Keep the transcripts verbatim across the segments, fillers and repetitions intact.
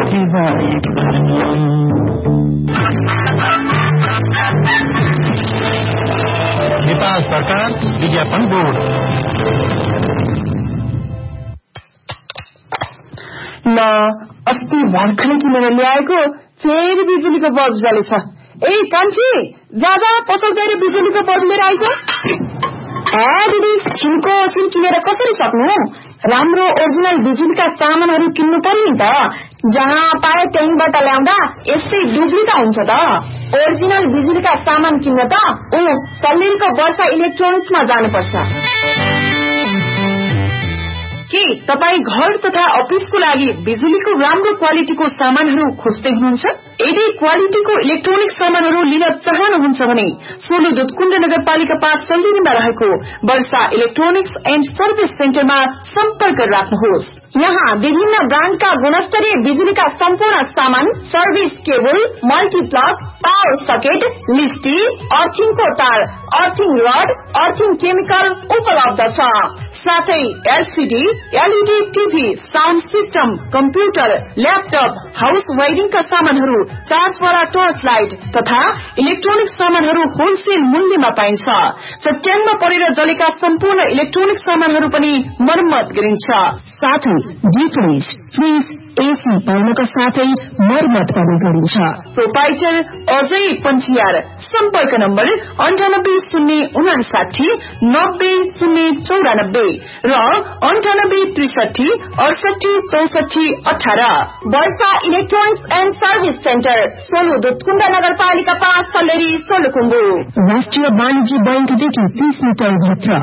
नेपाल सरकार विज्ञापन बोर्ड। ल अस्ति भर्खरै किनेर ल्याएको फेरि बिजुलीको बल्ब जलेछ। ए कान्छी, जा जा पसल गएर बिजुलीको बल्ब लिएर आइज। ए दिदी, छिनको सिम किनेर कसरी सक्नु? राम्रो ओरिजिनल बिजुलीका सामानहरू किन्नु पर्यो नि त। जहाँ पाए त्यहीँबाट ल्याउँदा यस्तै डुब्ली त हुन्छ त। ओरिजिनल बिजुलीका सामान किन्न त ऊ सल्लेरीको वर्षा इलेक्ट्रोनिक्समा जानुपर्छ। के तपाई घर तथा अफिसको लागि बिजुलीको राम्रो क्वालिटीको सामानहरू खोज्दै हुनुहुन्छ? यदि क्वालिटीको इलेक्ट्रोनिक सामानहरू लिन चाहनुहुन्छ भने सोलु दुधकुण्ड नगरपालिका पाँच सल्लेरीमा रहेको वर्षा इलेक्ट्रोनिक्स एन्ड सर्भिस सेन्टरमा सम्पर्क राख्नुहोस्। यहाँ विभिन्न ब्रान्डका गुणस्तरीय बिजुलीका सम्पूर्ण सामान, service cable, multiplug, power socket, लिस्टी, अर्थिङको तार, अर्थिङ रड, अर्थिङ केमिकल उपलब्ध छ। साथै LCD, LED TV, sound system, computer, laptop, house वायरिङका सामानहरू, चार्जवाला टर्च लाइट तथा इलेक्ट्रोनिक सामानहरू होलसेल मूल्यमा पाइन्छ। चट्यानमा परेर जलेका सम्पूर्ण इलेक्ट्रोनिक सामानहरू पनि मर्मत गरिन्छ। साथै डिफ्रिज, फ्रिज, एसी पाउनका साथै मर्मत पनि गरिन्छ। प्रोपाइटर अजय पञ्चियार। सम्पर्क नम्बर अन्ठानब्बे शून्य उनासाठी नब्बे शून्य चौरानब्बे र अन्ठानब्बे त्रिसठी अडसठी चौसठी अठार। वर्षा electronics and service centre, Solu Dudhkund नगरपालिका पाँच सल्लेरी, सोलुखुम्बु। राष्ट्रिय वाणिज्य बैंकदेखि तीस मिटर भित्र।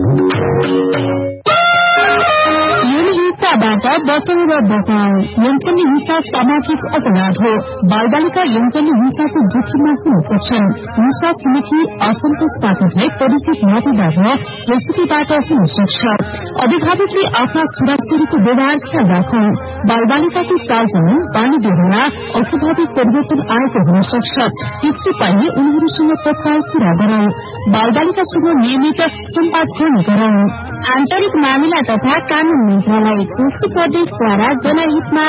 बाट बचाउ र बचाउ। यौन हिंसा सामाजिक अपराध हो। बालबालिका यौन हिंसाको जोखिममा हुन सक्छन्। हिंसा समिति असन्तोषबाट भए परिचित मतदाता प्रस्तुतिबाट हुन सक्छ। अभिभावकले आफ्ना छोराछोरीको व्यवहार ख्याल राखौं। बालबालिकाको चालचलन, बानी व्यवहारमा अस्वाभाविक परिवर्तन आएको हुन सक्छ। त्यसको पहिले उनीहरूसँग तत्काल कुरा गरौं। बालबालिकासँग नियमित सम्वाद गर्ने गरौं। आन्तरिक मामिला तथा कानून मन्त्रालय, प्रदेशद्वारा जनहितमा